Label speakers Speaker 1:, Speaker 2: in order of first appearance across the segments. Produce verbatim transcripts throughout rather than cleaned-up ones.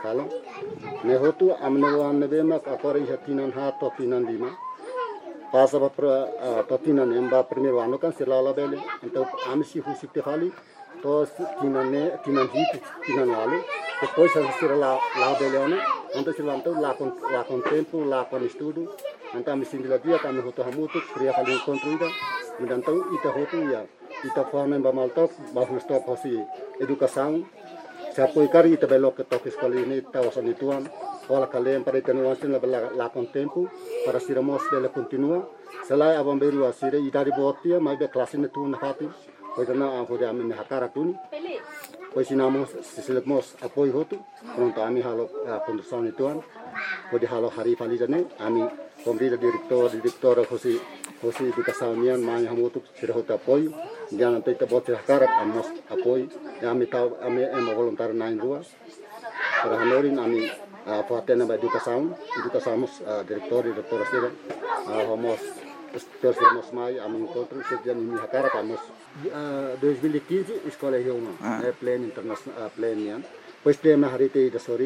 Speaker 1: kalau ne hotu amne wan ne be mak akori hatinan ha to tinan lima pasa ba pra to tinan emba primeiro ano kan sirala bele então amsi husik te fali to tinan ne tinan hit tinan wale depois a sirala la bele ano então sirala então la con la con tempo la con estudo então amsi sindila dia kami hotu hamutu kriya kali construida então ita hotu ya ita forma ba maltop ba stop hosi educação se apoiar ita belok ke tok sekolah ini tawasan ituan wala kalian para ita nuansin la la con tempo para siramos bele continua selai abang beru asire ita di botia mai be kelas ini tu nahati pois na hode amin hakara tuni pois sinamos sisilemos apoio hotu pronto ami halo condução ituan hode halo hari fali jane ami kombrida direktor direktor hosi hosi educação nian mai hamutu sira hota apoio jangan tita bote hakara amos apoio ami tahu ami emo voluntário nain rua para hanorin ami fatena ba educação educação direktor direktor sira homos terus mai ami encontro sejak ini hakara amos dois mil e quinze escola Rio é plan internacional plan nian pois tema hari te da sori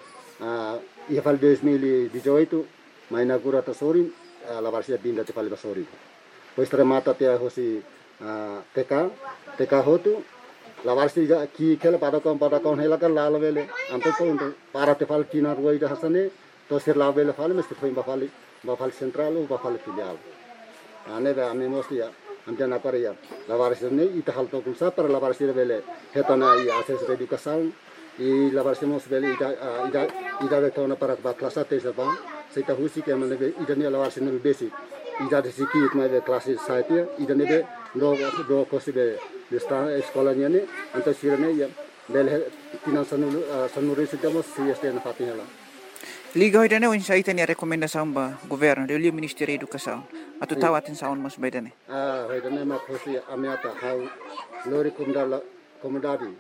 Speaker 1: ia fal dois mil e dezoito mai inaugura ta sori la varsia binda te fal ba sori pois tremata te hosi T K T K hotu la varsi ja ki khela pada kom pada kon hela kan la vele anto ko para te fal kina ruai da hasane to sir la vele fal mes foi ba fal ba fal central ba fal filial ane ba ame mostia amja na pare ya la varsi ne ita hal to kulsa para la varsi vele hetana i access educação e la varsi mos vele ida ida ida de tona para ba classe te sa ba seita husi ke mane ida ne la varsi ne besi ida de siki ikma de classe saitia ida ne be do do kosibe desta eskolanya ne anto sirene ya bel tinan sanu sanuri sitamos si este na fatihela
Speaker 2: liga hoidane on saitani rekomendação ba governo do Ministério da Educação atu tawatin saun mas baidane
Speaker 1: ah hoidane ma khosi amiata hau lori kumdala komodadi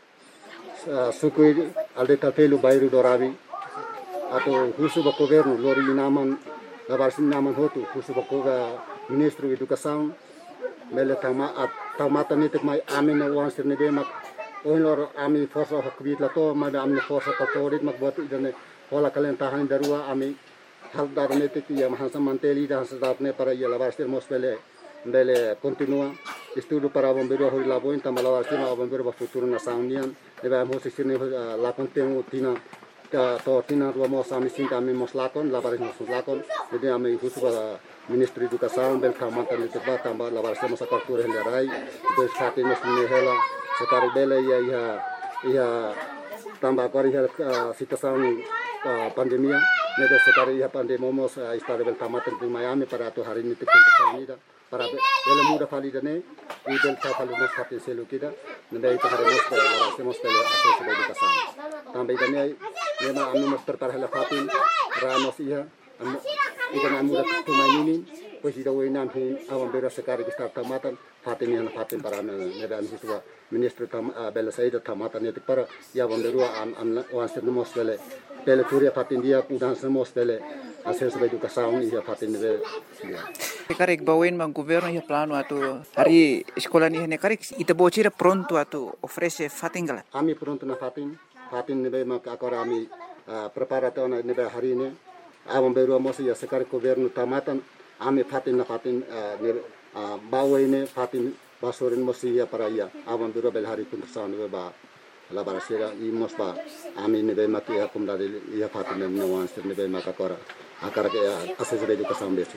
Speaker 1: sukui alde tapelu bairu dorabi atau husu ba governo lori naman labarsin naman hotu husu ba ministro educação mele tama tamata ni tek mai amin na wan sirne be mak onlor ami forsa hakbit la to ma amni forsa ka torit mak bot idane hola kalen tahan darua ami hal dar ne tek ya mahansa manteli da hasat ne para ya lavastir mospele bele continua estudo para bombeiro hori la boin tamala lavastir ma bombeiro ba futuro na saunian e ba mo sirne la contenu tina ta to tina ro mo sami sinta ami mos lakon lavaris mos lakon jadi ami husu para Ministro Educação bel kamanta ni teba tamba la varse masa kartur hendarai des fati nos ni hela sekari bele ya ya ya tamba kori hela situação pandemia ne des sekari ya pandemia mos istare bel kamanta di Miami para tu hari ni tikun ni da para bele muda fali dane i bel ta fali nos fati selu kita ne itu hari mos la varse mos bele ases educação tamba dane ne ma anu mos tertar hela fati ranos iya ikan amu dah tumainin, pois ida wenam hin awam bera sekari kita tamatan fatin yang fatin para negara siswa ministro tam bela saida tamatan itu para ya awam beru am am wanser mos bele bele kuria fatin dia udan mos bele asal sebagai educação ia fatin bele
Speaker 2: karek bawen mang governo ia plano atu hari sekolah ni ne karek ita bocira pronto atu ofrece fatin gala
Speaker 1: ami pronto na fatin fatin nebe mak akora ami preparato na nebe hari ini awam beru mos ya sekar governo tamatan ami fatin na fatin ne bawa ini fatin basorin mos ya para ya awam beru bel hari pun tersan ba la barasira i mos ba ami ne be mati ya kum dari ya fatin ne wan sir ne be makakora akara ke asese be educação besi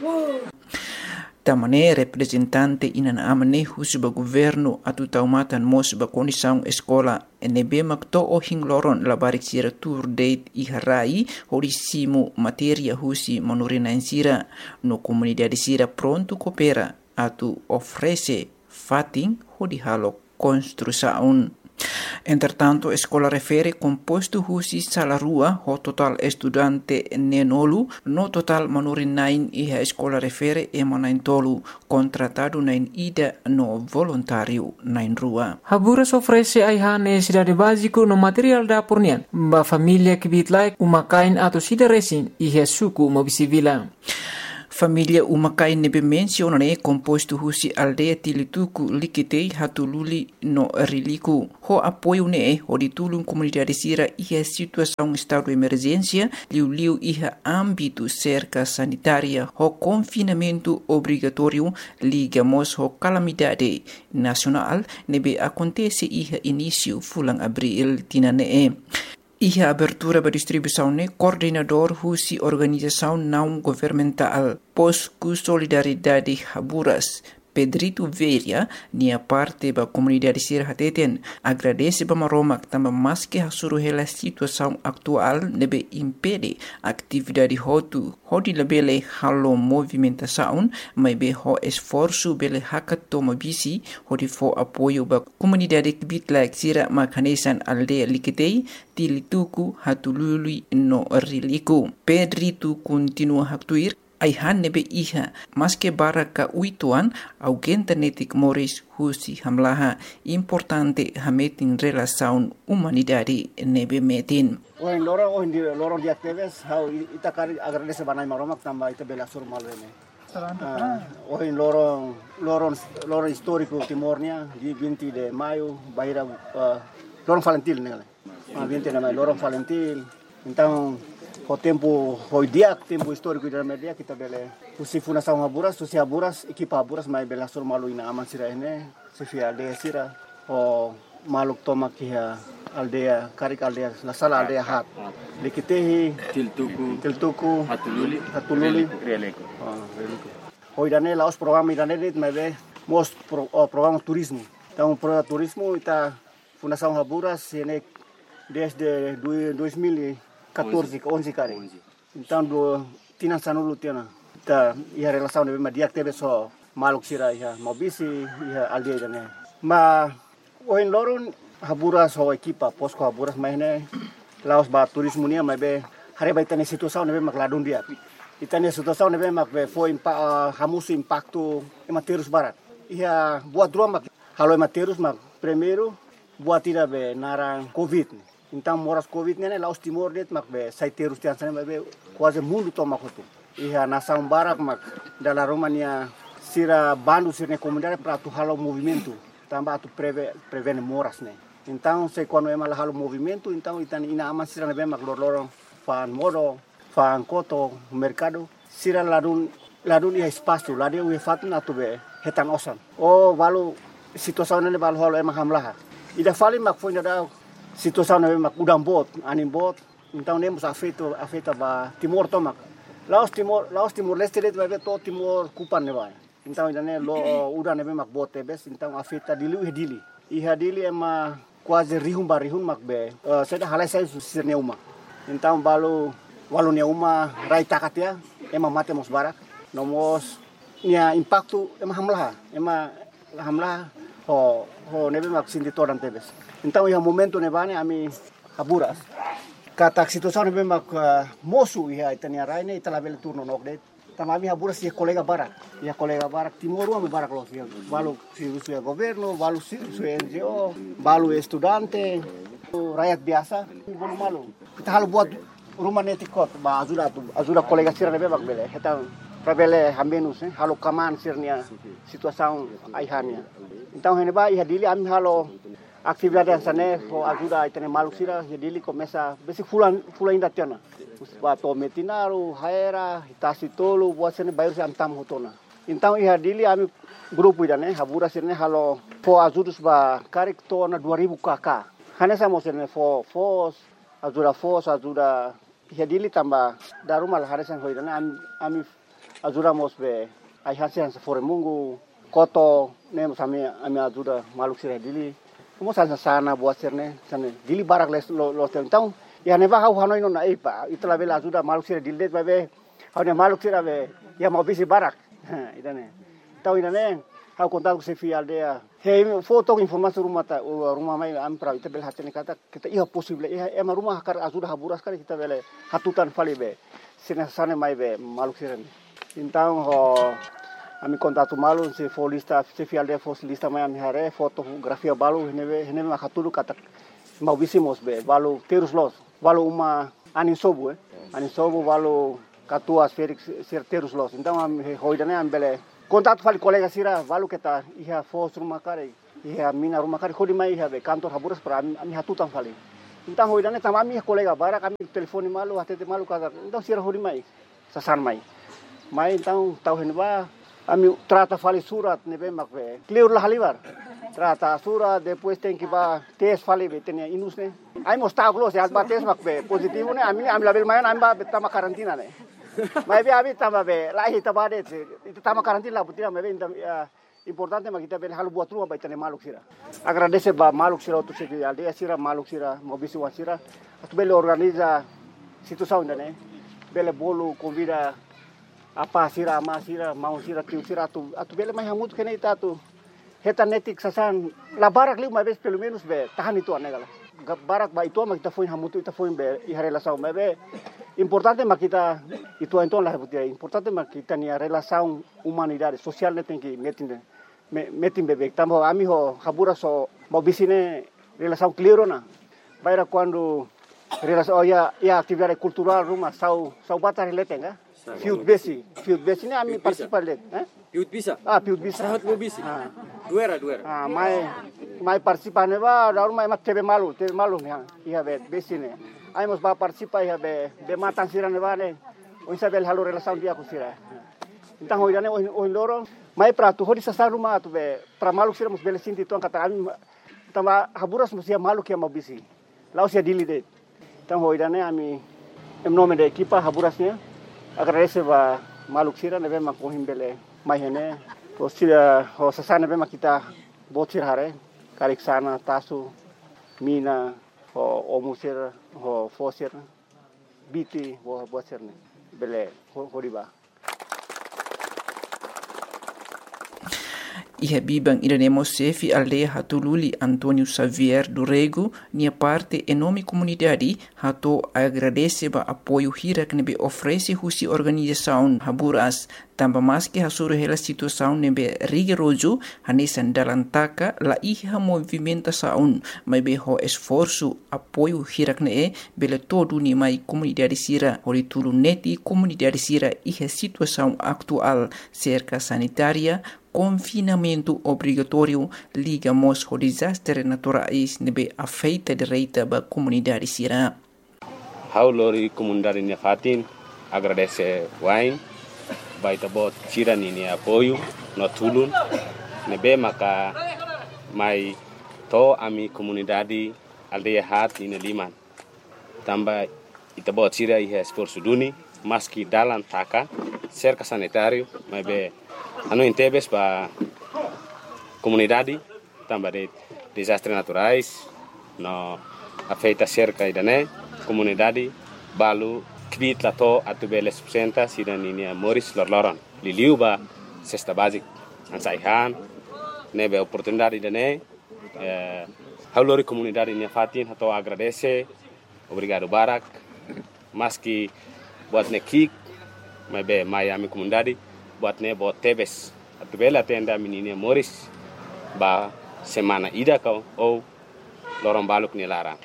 Speaker 2: tamane representante inan amane husba governo atu taumatan mos ba condição escola nebe makto o hingloron labarik sira tour date i harai horisimu materia husi monurina sira no comunidade sira pronto coopera atu ofrece fatin hodi halo construção. Entretanto, escola refere composto husi salarua ho total estudante nenolu no total manurin nain iha escola refere emanain tolu contratado nain ida no voluntário nain rua.
Speaker 3: Haburas ofrece aiha necessidade básico no material da pornian ba família que bit like uma kain atau sida resin iha suku mobisivila.
Speaker 2: Família umakai nebe menciona ne composto husi aldeia Tilituku likitei hatululi no Riliku. Ho apoio ne ho ditulung comunidade sira iha situação estado de emergência liu-liu iha âmbito cerca sanitária ho confinamento obrigatório ligamos ho calamidade nacional nebe acontece iha início fulang abril tinane. Iha abertura para distribuição ne coordenador husi organização não governamental Posku Solidariedade Haburas Pedrito Veria nia parte ba comunidade sira hateten agradece ba maromak tamba maske hasuru hela situação atual nebe impede atividade hotu hodi lebele halo movimentação mai be ho esforço bele hakat toma bisi hodi fo apoio ba comunidade kibitlak sira makanesan aldeia likitei Tilituku hatulului no Riliku. Pedrito continua haktuir aihan nebe iha maske baraka uituan augenta netik moris husi hamlaha importante hametin relação humanidade nebe metin.
Speaker 1: Oin lorong oin di lorong di aktivis how ita kari agradece banai maromak tamba ita bela sur malwene. Oin lorong lorong lorong histórico Timornya di binti de Maio Bahira lorong Valentil nele. Ah binti nama lorong Valentil. Então o tempo foi dia tempo histórico da media kita bele usi fundação Haburas usi Haburas equipa Haburas mai bela sur malu ina aman sira ene sifia aldeia sira o maluk toma kia aldeia karik aldeia la sala aldeia hat likitehi
Speaker 4: Tiltuku
Speaker 1: Tiltuku
Speaker 4: Hatululi
Speaker 1: Hatululi
Speaker 4: Riliku.
Speaker 1: ah Riliku hoi dane laos programa idane dit mai be mos pro, oh, programa turismo então pro turismo ita fundação Haburas ene desde dois mil e quatorze, onze kari. Então do tinan sanulu tiana. Ta ia relação de media teve só maluk sira ia mobisi ia aldeia dane. Ma oin loron Haburas ho equipa posko Haburas maine laos ba turismo nia mai be hare ba itane situação nebe makladun dia. Itane situação nebe mak be foi impa hamusu impacto ematerus barat. Ia buat dua mak halo ematerus mak primeiro buat tira be narang covid. Então moras covid nene laos Timor det mak be saiterus tian sana be quase mundo toma kotu. Iha nação barak mak dala Romania sira bandu sirne comunidade para tu halo movimento. Tambah tu preve prevene moras ne. Então se quando ema halo movimento então itan ina aman sira be mak lor-lorong fan modo fan koto mercado sira ladun ladun ia espaço lade u fatun atu be hetan osan. Oh balu situação nene balu halo ema hamlaha. Ida fali mak foi nada situação nebe mak udang bot anim bot então nemos afeto afeta ba Timor tomak laos Timor laos Timor Leste det bebe to Timor kupan ne vai então idane lo udang nebe mak bot tebes então afeta dili e dili iha dili ema quase rihum ba rihum mak be uh, seda halai sai sirne uma então balu walu ne uma rai takatia ema mate mos barak nomos nia impacto ema hamlah ema hamlah ho ho nebe mak sindi toran tebes. Então, ia momento nebane ami Haburas. Kata situação nebe mak uh, mosu ia itania raine itala bele turno nok det. Tamami Haburas ia kolega barak. Ia kolega barak Timor ami barak los ia. Balu si su governo, balu si su N G O, balu estudante, rakyat biasa. Bolu malu. Kita halu buat rumah netikot ba ajuda tu ajuda kolega sira nebe mak bele. Kita prabele hambenus eh halu kaman sirnia situação aihania. Então, heneba ia dili ami halo atividade yang sana ho ajuda itane maluk sira jadi começa besi fulan fulan inda tiana ba to metinaru haera hitasi tolu buat sene bayar se antam hotona então ia dili ami grupo idane Haburas sirne halo fo ajudus ba karik to na dua ribu kakak hanya sama sirne fo fos ajuda fos ajuda ia dili tambah darumal harisan ho idane ami ami ajuda mos be ai hasian se fore mungu koto nem sami ami ajuda maluk sira dili Como sana sana buat serne sana dili barak les lo lo então ya neba hau hanoi no na ipa itla bela ajuda maluk sira dildet babe hau ne maluk sira be ya mau bisi barak idane tau idane hau kontak se fi aldea he foto informasi rumah ta rumah mai am pra ita bel hatene kata kita iya possible iya ema rumah kar ajuda Haburas kar kita bele hatutan fali be sina sana mai be maluk sira então ho ami kontato malu se fo lista se fi alde fo lista mai ami hare fotografia balu neve neve makatulu kata mau bisimos be balu terus los balu uma ani sobu eh ani sobu balu Katua Felix Certeiros Los. Então, hoidane ambele contato fali colega sira valu kita iha fos rumah kare, iha mina rumah kare kodi mai iha be kantor Haburas para ami hatutan fali. Então, hoidane tama ami colega bara kami telefone malu hatete malu kada. Então, sira hodi mai sasan mai. Mai então tau henba ami trata fali surat nebe makbe. Clear lah halibar. Trata surat depois tem que ba tes fali be tenia inus ne. Ai mostau close as ba tes makbe positivo ne ami ami label mai ami ba tama karantina ne. Mas be abi tama be lahi tabade itu tama karantina putina me be importante mas kita be halu buat rumah ba tenia maluk sira. Agradece ba maluk sira tu se aldeia sira maluk sira mobisi wa sira. Tu bele organiza situação ne. Bele bolo convida apa sira ama sira mau sira tiu sira tu atu bele mai hamut kene ita tu heta netik sasan la barak liu mais pelo menos be tahan itu anegala barak ba itu ma kita foi hamut ita foi be i relação me be importante ma kita itu então la butia importante ma kita ni relação humanidade social ne tem que metin metin bebek tambo ami ho Haburas so mau bisine relação clear na baira quando relação ya ya atividade cultural rumah sau sau batar letenga Fiut besi, fiut besi ni kami participar lek, eh?
Speaker 4: Fiut bisa.
Speaker 1: Ah, fiut bisa.
Speaker 4: Sahat mo bisi. Ah. Duera, duera.
Speaker 1: Ah, mai mai participar ne ba, daur mai mat tebe malu, tebe malu ni, ia bet besi ne. Ai mos ba participar ia be be matan sira ne ba ne. O isabel halu relação dia ku sira. Então hoje ne o loro, mai pra tu hodi sa rumah tu be pra malu sira mos bele sinti tuan kata kami tama Haburas mos ia malu kia mau bisi. Lau sia dilide. Então hoje ne ami em nome da equipa Haburasnya agradece ba maluk sira nebe mak kohim bele mai hene to sira ho sasana nebe mak kita botir hare karik sana tasu mina ho omusir ho fosir biti ho botir ne bele horiba
Speaker 2: Iha bibang iremos sefi aldeia hatululi Antônio Xavier do Rego, nia parte enorme comunidade, hato agradece ba apoio hirak nebe oferece husi organização Haburas, tamba mas que hasuru hela situação nebe rigoroso, hanesan dalam taka la iha movimentação, mas be ho esforço apoio hirak ne bele todo ni mai comunidade sira, hori tulu neti comunidade sira iha situação atual cerca sanitária, confinamento obrigatório ligamos ao desastre naturais nebe afeita direita ba comunidade sira.
Speaker 5: Haulori comunidade Nefatin agradece wain baita bot sira ni apoio no tulun nebe maka mai to ami comunidade aldeia hat ni liman tamba ita bot sira iha esforço duni maski dalam taka cerca sanitário mai be ano intebes para comunidade também de desastres naturais no afeta cerca idane comunidade balu kvit lato atubele subsenta sidaninia Moris lorloron liliuba cesta basic ansaihan nebe oportunidade idane eh haulori comunidade Nefatin hato agradece obrigado barak maski buat nekik mebe Miami comunidade buat ne buat tebes atu bela tenda menina Moris ba semana ida kau ou lorong baluk ni larang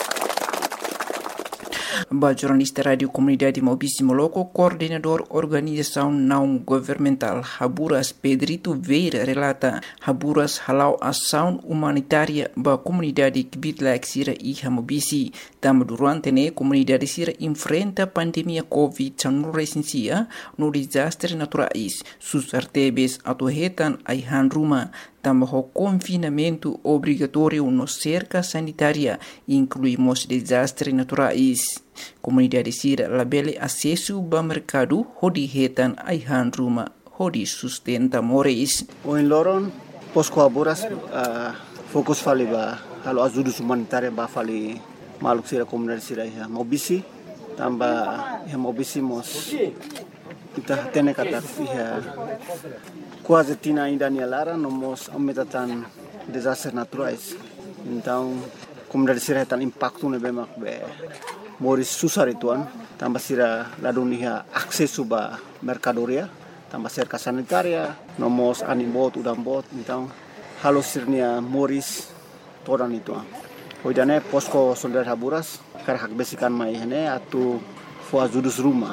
Speaker 2: ba jornalista radio comunidade Mobisi Moloco, coordenador organização não governamental Haburas Pedrito Veira relata Haburas halau ação humanitária ba comunidade Kibitlaik sira iha Mobisi tam durante ne comunidade sira enfrenta pandemia covid dezenove no desastre naturais sus artebes atuhetan aihan ruma tam ho confinamento obrigatório no cerca sanitária incluímos desastres naturais. Comunidade sira labele acesso ao mercado hodi hetan aihan ruma hodi sustenta moris.
Speaker 1: O em Loron posco Haburas uh, fokus fali ba halo ajuda humanitária ba fali maluk sira comunidade sira ya Mobisi tamba ya Mobisi mos kita tene kata ya quase tina ainda ni lara nomos aumentatan desastres naturais então comunidade sira tan impacto ne bemak be Moris susar ituan tambah sira ladunia akses ba mercadoria tambah cerca sanitaria nomos animbot udang bot então halo sirnia Moris toran itu hoidane posko solidar Haburas kar hak besikan mai hene atu fo ajudus rumah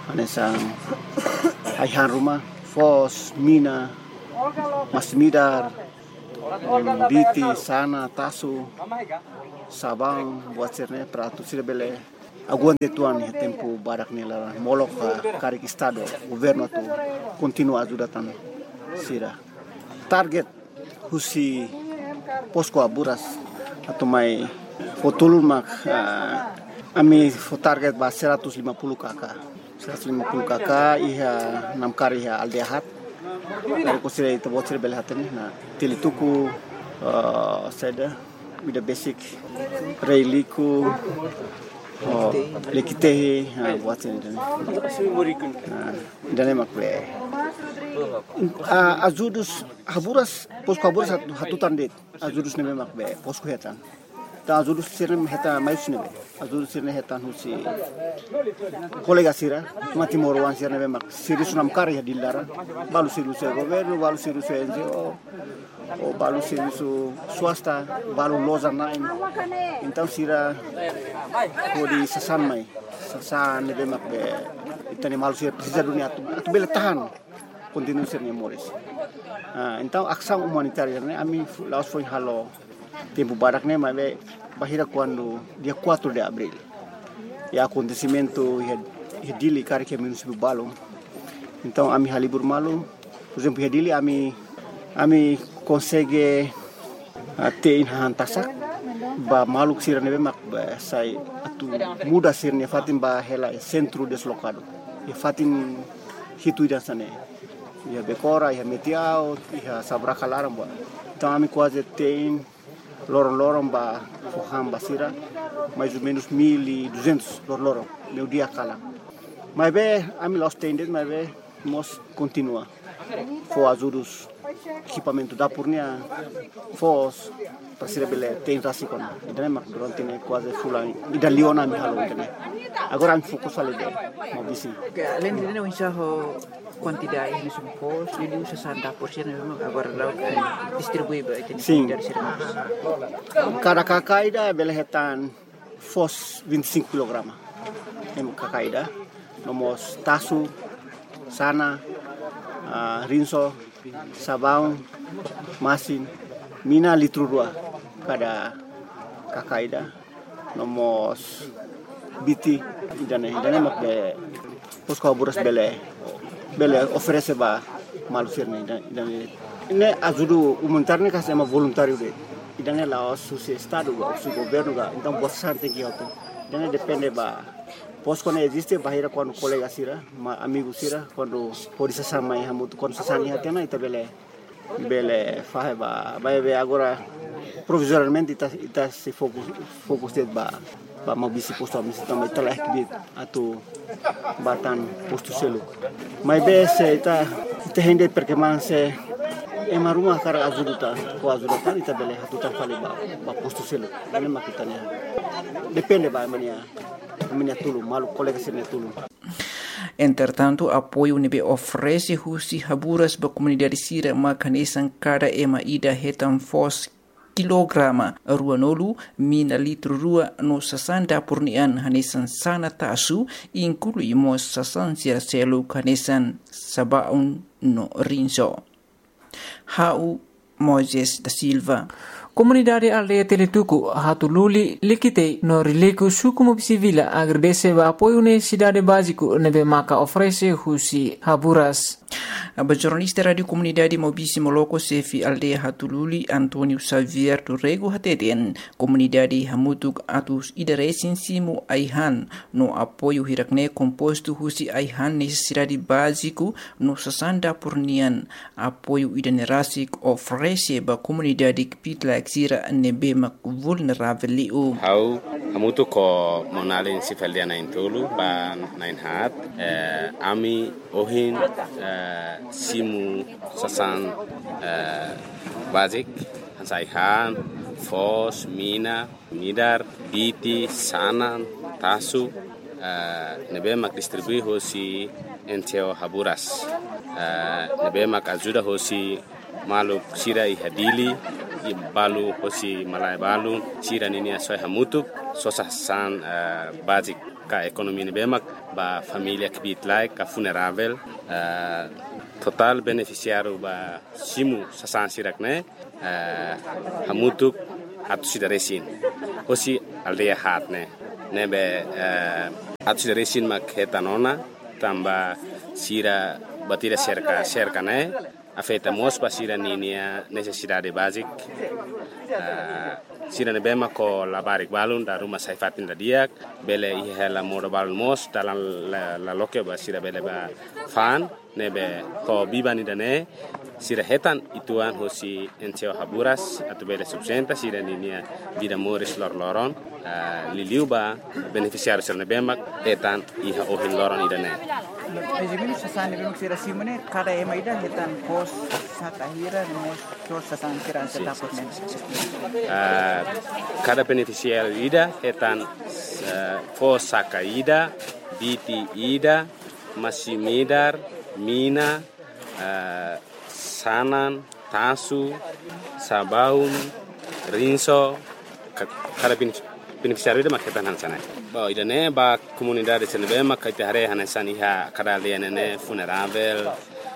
Speaker 6: hanesang Aihan rumah, Fos, Mina, Mas Midar, Biti, Sana, Tasu, Sabang, buat serne peratu sira bele aguante tuan ya tempo barak nela molok karik estado governo tu continua ajudatan sira target husi posko aburas atau mai fotulun mak uh, ami fo target ba seratus lima puluh kakak seratus lima puluh kakak iha enam kari iha aldehat dari ko sira itu buat sira bele hatene na tilituku uh, seda with the basic reiliku oh lekite ha buat ini dan dan emak be azudus haburas posko haburas hatutan det azudus ne emak be posko hetan ta azudus sirne heta mais ne be azudus sirne hetan husi kolega sira mati morwan sirne emak siris nam kar ya dilara balu sirus governo balu sirus N G O o balu sirisu swasta balu loza nain então sira di sasan mai sasan ne mak be itani malu sira precisa dunia atu atu bele tahan continue sir ne moris ah então ação humanitária ne ami laos foi halo tempo barak ne mai be bahira quando dia quatro de abril e acontecimento e dili cara que município balo então ami halibur malu por exemplo e dili ami ami consegue ter in tasak ba maluk sira nebe mak ba sai atu muda sirne fatin ba hela centro deslocado e fatin hitu dan sane ya bekora ya metiao ya sabra kalaram ba então ami quase tem loron loron ba foham basira mais ou menos mil e duzentos loron loron meu dia kala mas be ami lost tendet mas be mos continua fo azurus equipamento da purnia fos para bele tem rasikon idane mak durante ne quase fulan ida liona mi halo idane agora am fokus ale de mo bisi
Speaker 2: além de não enxerro quantidade de supos ele usa sessenta por cento agora lá distribui para tem dari serviços
Speaker 6: cada kakaida bele hetan fos vinte e cinco quilogramas em kakaida nomos tasu sana uh, rinso sabão masin mina litro dua cada kakaida nomos biti idane idane mak be posko buras bele bele oferece ba malu sirne idane ne ajudu humanitarne ka sama voluntário de idane la su estado o su governo ga então bossa tem que auto idane depende ba posko ne existe bahira quando colega sira ma amigo sira quando pode se samai hamutu quando se sani hatena ita bele bele fahe ba ba be agora provisoriamente ita ita se focus focus det ba ba ma bisi posto mi sta mai tala ekbit atu batan posto selo mai be se ita ita hende perché man se e ma rumah kara azuduta ko azuduta ita bele hatutan fali ba ba posto selo ene makitania depende ba mania
Speaker 2: Entretanto, apoio nebe oferece husi haburas ba comunidade sira makanesan cada ema ida hetan fos kilograma ruanolu mina litro rua no sasanda purnian hanesan sana tasu inclui mo sasan sira selu hanesan sabaun no rinso. Hau Moises da Silva.
Speaker 3: Comunidade aldeia Teletuku hatululi likite no rileku suku mobisivila agradece ba apoio ne cidade básico nebe maka oferece husi haburas.
Speaker 2: A jornalista radio comunidade mobisi moloko sefi aldeia hatululi Antonio Xavier Turrego hateden comunidade hamutuk atus idaresin simu aihan no apoio hirakne composto husi aihan necessidade básico no sasanda purnian apoio idanerasik oferece ba comunidade kpitla sira nebe mak vulnerável liu.
Speaker 5: Hau hamutu ko monalin sifaldia na intulu ba nine hat eh, ami ohin eh, simu sasan eh, basic hansaihan fos mina midar biti sanan tasu eh, nebe mak distribui hosi enteo haburas eh, nebe mak ajuda hosi maluk sira ihadili i balu hosi malai balu sira nini asoy hamutuk sosa san uh, basic ka ekonomi ne bemak ba família que bit like ka vulnerável uh, total beneficiário ba simu sasan sirak ne uh, hamutuk atu sidaresin osi aldea hat ne nebe uh, atu sidaresin mak hetanona tamba sira batira cerca cerca ne afeta mos ba sira ninia necessidade basic uh, sira ne bema ko labarik balun da rumah saifatin da diak bele ihela moda balun mos dalam la, la loke ba sira bele ba fan nebe ko bibani dane sira hetan ituan hosi entio haburas atau bele subsenta sira ninia vida moris lor loron uh, liliu ba beneficiário sira ne bema hetan iha ohin loron idane
Speaker 2: Ejimini sasan lebih sira simone kada ema ida hetan pos sakahira mos tos sasan sira setapot men.
Speaker 5: Cada beneficiário ida hetan uh, pos sakaida, biti ida, masimidar, mina, uh, sanan, tasu, sabaun, rinso, cada beneficiário ida maketan hansana. Ba ida ne ba comunidade senebe makate hare hansani ha kada le ne funerável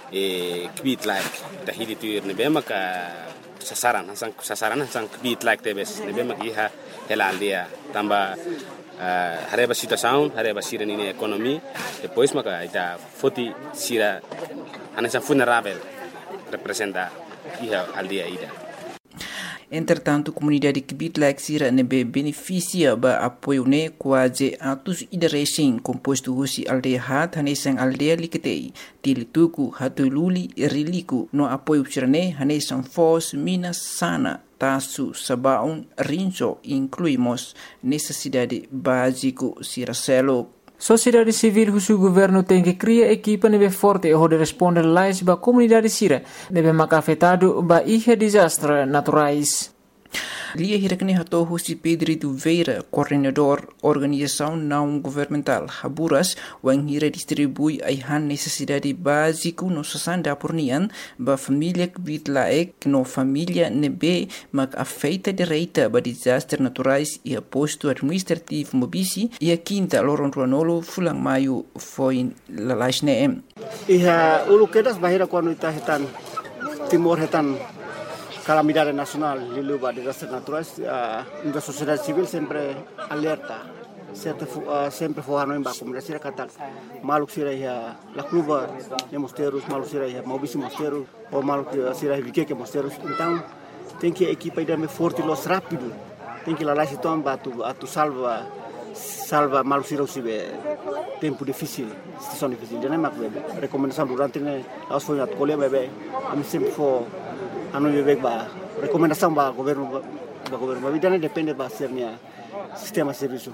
Speaker 5: e kvit like da hiditu ne be maka sasaran hasan sasaran hasan kvit like tebes ne be maki ha hela aldia tamba uh, hare ba situação hare ba sira ni ekonomi depois maka ita foti sira hasan funerável representa iha aldia ida.
Speaker 2: Entretanto, a comunidade que Bitlak Sira nebe beneficia ba apoio ne quase atus idarecin composto husi aldeia hat hanesang aldeia liketei tilituku hatululi riliku no apoio sirane hanesang fos mina sana tasu sabaun rinso incluímos necessidade básico siracelo.
Speaker 3: Sociedade civil husu governo tem que criar equipa nebe forte e hode responder lais ba comunidade sira nebe mak afetado ba ihe desastre naturais.
Speaker 2: Lia hirakne hato husi Pedrito Veira, coordenador organização não governamental Haburas, wang hira distribui aihan necessidade básico no sasanda pornian ba família que bitlaek no família nebe mak afeita direita ba desastre naturais e aposto administrativo mobisi e a quinta loron ruanolo fulang maio foi lalaisne.
Speaker 6: Iha ulu kedas bahira quando ita hetan timor hetan calamidade nacional lilu ba desastres naturais a uh, sociedade civil sempre alerta sempre uh, sempre forno em ba comunidade sira kata maluk sira ya la cluba de mosteiros maluk sira ya mobisi mosteiros ou maluk sira vike que mosteiros então tem que equipa ida me forte los rápido tem que lá lá se tomba tu a tu salva salva maluk sira usibe tempo difícil situação difícil de nem recomendação durante ne aos foi at colhe bebê am sempre for anu bebek ba recomendação ba governo ba governo ba bidane depende ba sernia sistema serviço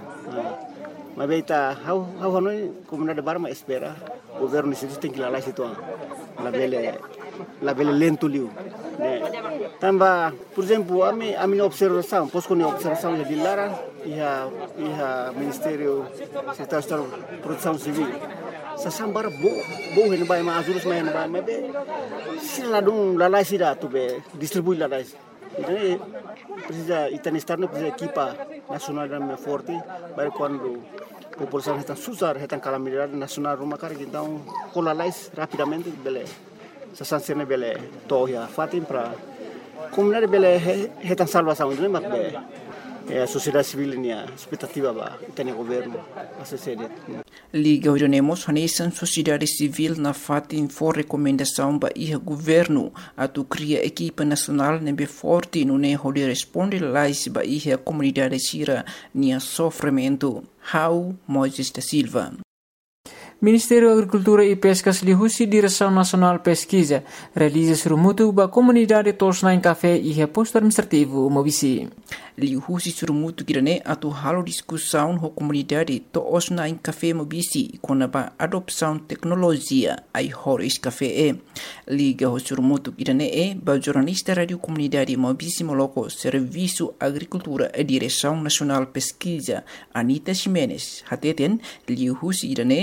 Speaker 6: mas beita how how hanoi comunidade barma espera governo serviço tem que lá lá situ la bele la bele lento liu né tamba por exemplo a mi a minha observação posso com observação de Lara e a e a ministério secretário de proteção civil sa sambar bo bo hen bay ma azurus ma hen bay ma be sila dum la la sida to be distribui la la então precisa itanistar no precisa equipa nacional da forte para quando população está susar está calamidade nacional rumah kar então cola la rapidamente bele sa sansene bele to ya fatim para comunidade bele está salvação não mas be a sociedade civil nia expectativa ba tem governo a sociedade
Speaker 2: Liga Orionemos hanesan sociedade civil na fatin for recomendação ba iha governo atu cria equipa nacional nebe forte no ne hode responde lais ba iha comunidade sira nia sofrimento. How Moisés da Silva.
Speaker 3: Ministério da Agricultura e Pescas lihusi Direção Nacional Pesquisa realiza surumutu ba comunidade tosna em café e reposto administrativo mobisi.
Speaker 2: Lihusi surumutu kirane atu halo discussão ho comunidade tosna em café mobisi com a adopção tecnologia ai horis café e. Liga ho surumutu kirane e ba jornalista radio comunidade mobisi moloko Serviço Agricultura e Direção Nacional Pesquisa Anita Ximenes hateten lihusi kirane ho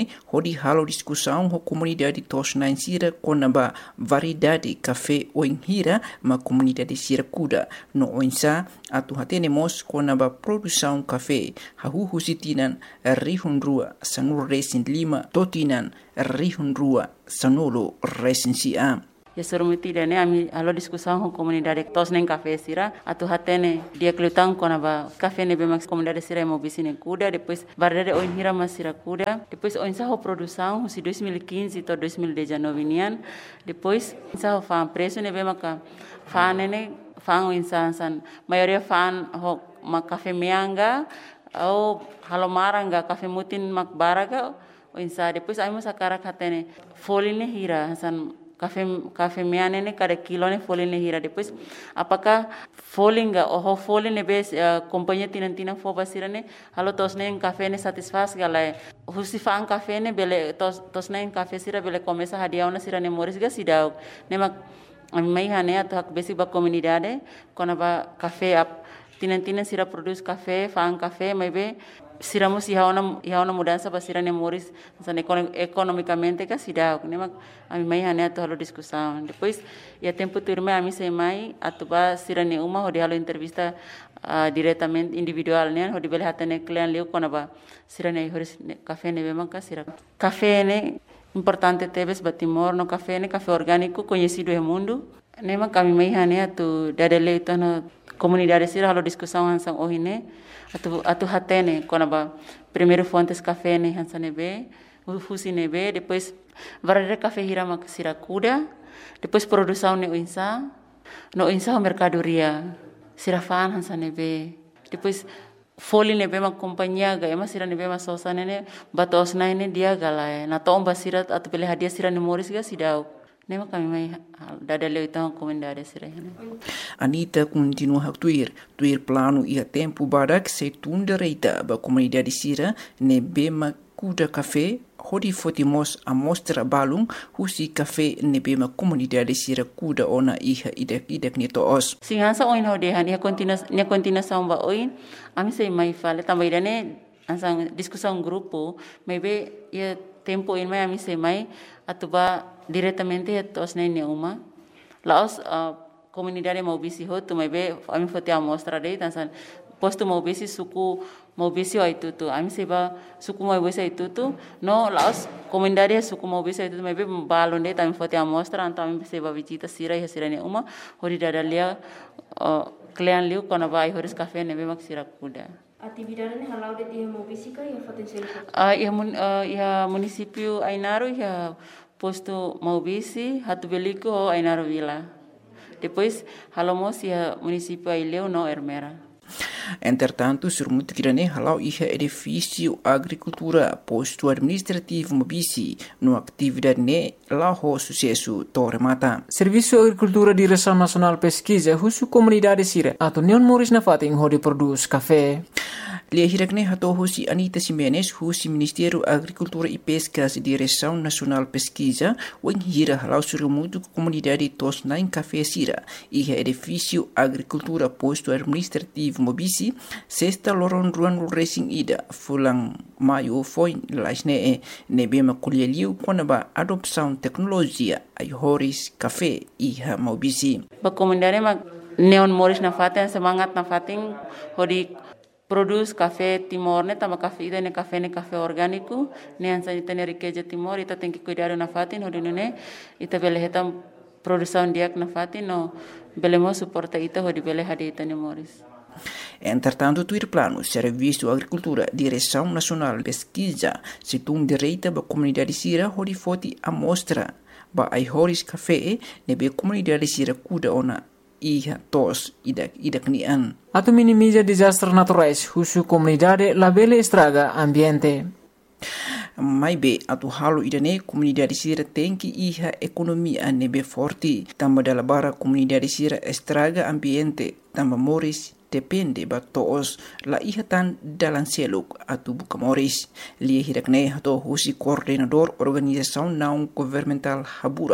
Speaker 2: hodi halo discussão ho comunidade Tosnain Sira konaba variedade café oinhira ma comunidade Sira Kuda no oinsa atu hatene mos konaba produção café hahuhu sitinan rihun rua sanur resin lima totinan rihun rua sanolo resin sia.
Speaker 7: Ya sorumiti dene ami alo discussão com comunidade Tosnain café Sira atu hatene dia klutang konaba café ne bemax comunidade Sira mo bisine Kuda depois variedade oinhira ma Sira Kuda depois oinsa ho produção si dois mil e quinze to dois mil e dezenove nian depois oinsa ho fan preço ne bemaka fan ne fan oinsa san maioria fan ho ma café meanga au halomaranga café mutin mak baraga oinsa depois ai mo sakara hatene foline hira san Café café meane ne cada kilo ne folin ne hira depois apakah folinga oh folin ne bes uh, companhia tinan tinan fo basira ne halo tos ne café ne satisfaz galai husi fan café ne bele tos tos ne café sira bele começa hadiau na sira ne moris ga sidau ne mak mai hane atau hak besi ba comunidade kona ba café ap tinan tinan sira produce café fan café mai be sira mo si haona haona mudança ba sira ne moris san economicamente ka sidau ne mak ami mai hane atu halo discussão depois ia tempo turme ami sei mai atu ba sira ne uma ho de halo entrevista uh, diretamente individual ne ho de bele hatene client leu kona ba sira ne horis café ne bema ka sira café ne importante tebes batimor no café ne café orgânico conhecido no mundo ne mak ami mai hane atu dadele itu no comunidade sira halo discussão hansang ohine atu atu hatene kona ba primeiro fontes café ne hansane be fusi ne be depois variedade café hira mak Sira Kuda depois produção ne oinsa no oinsa mercadoria sira fan hansane be depois foli ne be mak companhia ga ema sira ne be ma sosa ne batos na ne dia gala na tomba sira atu pele hadia sira ne moris ga sidau ne mak kami mai dada leu então comunidade sira ne
Speaker 2: Anita continua a tuir tuir plano ia tempo barak se tunda reita ba comunidade Sira ne be ma Kuda café hodi fotimos amostra balung husi café ne be ma comunidade Sira Kuda ona iha idak idak ni toos
Speaker 7: singansa oin hode han ia continua ia continua samba oin ami sei mai fale também dane ansang discussão grupo maybe ia tempo in mai ami sei mai atuba diretamente tos ne uma laos uh, comunidade mau bisi ho tu maybe ami fote amostra dei tansan posto mau bisi suku mau bisi o itu tu ami seba suku mau bisi itu tu no laos comunidade suku mau bisi itu maybe balon dei tami fote amostra anto ami seba visita sira ya sira ne uma hori dadalia uh, client liu kona vai horis café ne be mak Sira Kuda
Speaker 8: atividade ne halau de dia mau bisi ka ya potensial
Speaker 7: ah ya mun ya município Ainaro ya posto mau bisi hatu beliko Ainaro Vila depois halomos ya município Aileu no Ermera.
Speaker 2: Entretanto, surmut kirane halau iha edifício agricultura posto administrativo mobisi no atividade ne laho sucesso toremata.
Speaker 3: Serviço Agricultura Direção Nacional Pesquisa husu comunidade Sira atau neon moris na fating hodi produz café.
Speaker 2: Lia hirakne hato husi Anita Simenes husi Ministério Agricultura e Pescas e Direção Nacional Pesquisa wen hira halau surmutu comunidade Tosnain café Sira iha edifício agricultura posto administrativo mobisi sexta loron ruan racing ida fulang maio foi laisne ne bema kulieliu konaba adopção tecnologia ai horis café iha mobisi
Speaker 7: ba comunidade ma neon moris na faten semangat na fating hodi produz café Timor ne tama café ida ne café ne café orgânico ne ansa ita ne riqueza Timor ita tem que cuidar na fatin hodi ne ita bele hetam produção diak na fatin no belemo suporta ita hodi bele hadi ita ne moris.
Speaker 2: Entretanto, tuir plano Serviço Agricultura Direção Nacional Pesquisa situng direita ba comunidade Sira hodi foti amostra ba ai horis café ne be comunidade Sira Kuda ona iha tos idak idak nian.
Speaker 3: Atau minimiza desastres naturais husu comunidade labele estraga ambiente.
Speaker 2: Mai be atu halo idane comunidade Sira tem que iha economia nebe forte tamba dala bara comunidade Sira estraga ambiente tamba moris depende ba toos la iha tan dalan seluk atu buka moris lia hirakne hato husi coordenador organização não governamental Haburas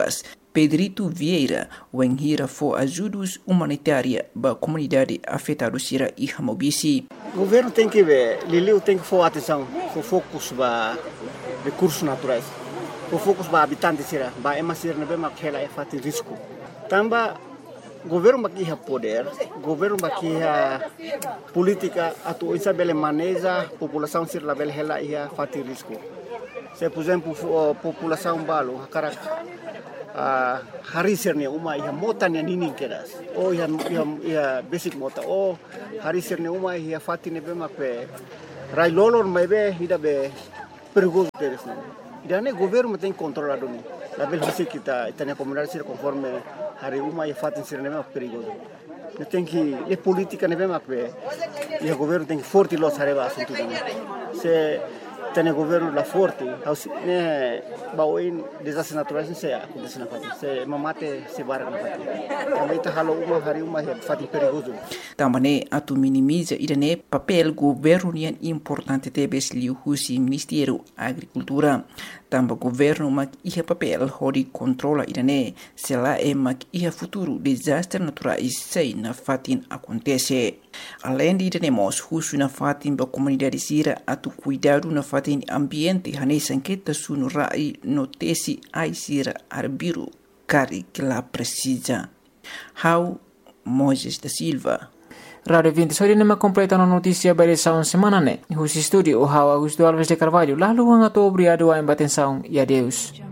Speaker 2: Pedrito Vieira, wenghira for ajudos humanitária ba comunidade afetada sira e Hamobisi.
Speaker 6: O governo tem que ver, Liliu tem que for atenção, for focus para recursos naturais, for focus para habitantes sira, para emasir nebe makela é fati risco. Tamba governo baki ha poder, governo baki ha política atu isa bele maneja população sira label hela ia fati risco. Se por exemplo a população balo cara Uh, hari sirne uma ia mota ni nini keras o ia ia ia basic mota o hari sirne uma ia fati nebe makpe rai lolor mebe ida be perigoso teres ne ida ne governo tem controlado ni la bel basic kita itania comunidade sir conforme hari uma ia fati sirne nebe perigoso ne tem que le política nebe makpe ia governo tem forte los areba assunto se tem governo la forte ne bawain desastres naturais se acontece na fati se mamate se barra na fati também tá halo uma hari uma fati perigoso
Speaker 2: também atu minimiza irane papel governo nian importante tebes liu husi ministério agricultura tamba governo mak ia papel hori controla irane se lá é mak ia futuro desastre naturais sei na fatin acontece além de irane mos husu na fatin ba comunidade sira atu cuidado na fatin ambiente hane sanqueta sunu rai notesi ai sira arbiru cari que la precisa how Moses da Silva
Speaker 3: Radio vinte sori nema completa na notícia by saun semana ne. Husi studio o How Augusto Alves de Carvalho. Lalu ang ato obrigado a embatensaun e adeus.